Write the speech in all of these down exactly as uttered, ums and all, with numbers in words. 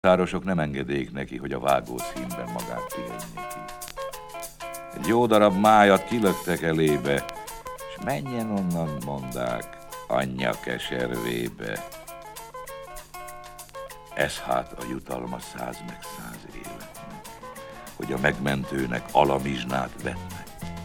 Szárosok nem engedék neki, hogy a vágószínben magát pihenje ki. Egy jó darab májat kilöktek elébe, s menjen onnan, mondák, anyja keservébe. Ez hát a jutalma száz meg száz életnek, hogy a megmentőnek alamizsnát vetnek.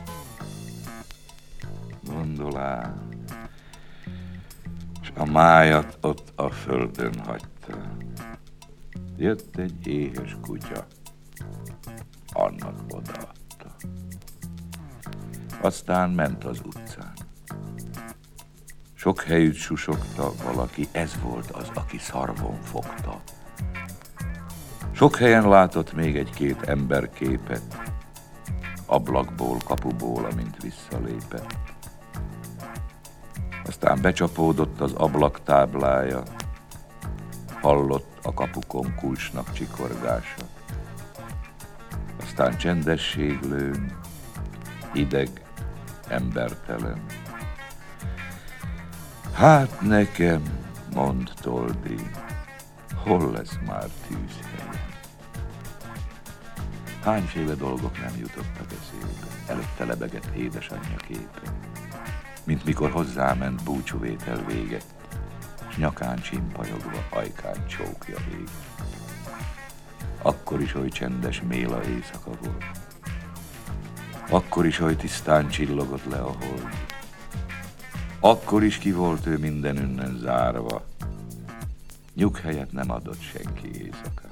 Gondolál, s a májat ott a földön hagyta. Jött egy éhes kutya, annak odaadta. Aztán ment az utcán. Sok helyütt susogta valaki, ez volt az, aki szarvon fogta. Sok helyen látott még egy-két emberképet, ablakból, kapuból, amint visszalépett. Aztán becsapódott az ablak táblája, hallott a kapukon kulcsnak csikorgása. Aztán csendesség lőn, hideg, embertelen. Hát nekem, mondd Toldi, hol lesz már tűzhelyen? Hányféle dolgok nem jutottak eszébe, előtte lebegett édesanyja képe, mint mikor hozzáment búcsúvétel véget, s nyakán csimpajogva, ajkán csókja ég. Akkor is oly csendes méla éjszaka volt, akkor is oly tisztán csillogott le a hold, akkor is ki volt ő mindenünnen zárva, nyughelyet nem adott senki éjszakára.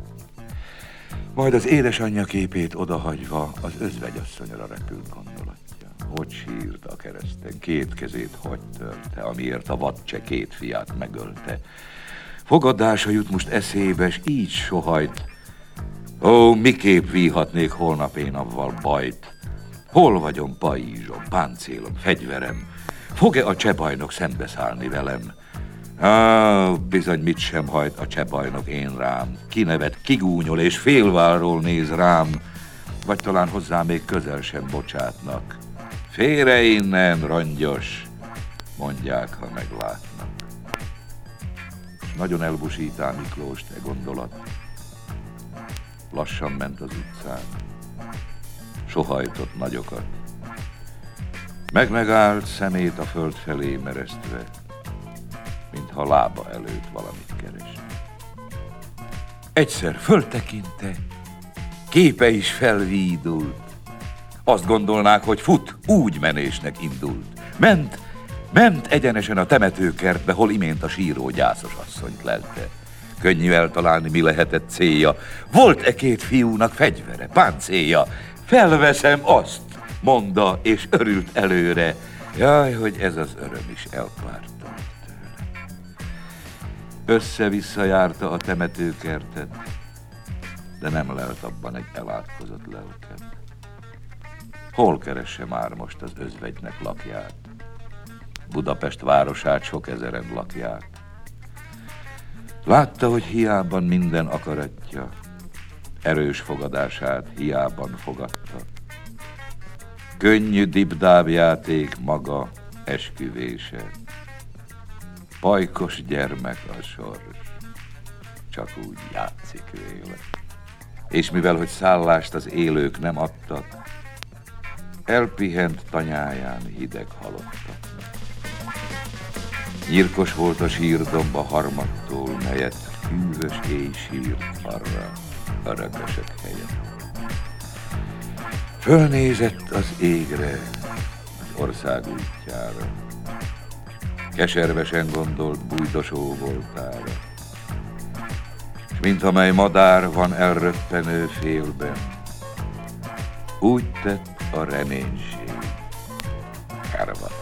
Majd az édesanyja képét odahagyva az özvegyasszonyra repült gondolatja. Hogy sírt a kereszten, két kezét hogy törte, amiért a vadcse két fiát megölte. Fogadása jut most eszébe, s így sohajt. Ó, miképp vívhatnék holnap én avval bajt? Hol vagyom pajzsom, páncélom, fegyverem? Fog-e a csehbajnok szembeszállni velem? Á, bizony mit sem hajt a csehbajnok én rám. Kinevet, kigúnyol és félválról néz rám, vagy talán hozzá még közel sem bocsátnak. Félre innen, rongyos, mondják, ha meglátnak. És nagyon elbusítál Miklóst e gondolat. Lassan ment az utcán, sohajtott nagyokat. Meg-megállt, szemét a föld felé meresztve, mintha lába előtt valamit keresne. Egyszer föltekinte, képe is felvídult. Azt gondolnák, hogy fut, úgy menésnek indult. Ment, ment egyenesen a temetőkertbe, hol imént a síró gyászos asszonyt lelte. Könnyű eltalálni, mi lehetett célja. Volt-e két fiúnak fegyvere, páncélja? Felveszem azt, mondta, és örült előre. Jaj, hogy ez az öröm is elpártolt tőle. Össze-vissza járta a temetőkertet, de nem lelt abban egy elátkozott lelket. Hol keresse már most az özvegynek lakját? Budapest városát sok ezeren lakják. Látta, hogy hiában minden akaratja, erős fogadását hiában fogadta. Könnyű dibdábjáték maga esküvése. Pajkos gyermek a sors, csak úgy játszik véle. És mivel, hogy szállást az élők nem adtak, elpihent tanyáján hideg halottaknak. Nyírkos volt a sírdomba harmattól, melyet hűvös éj sírt arra örökösök helyett. Fölnézett az égre, az ország útjára, keservesen gondolt bújdosó voltára, s mint amely madár van elröppenő félben, úgy tett a reménység, kárvat.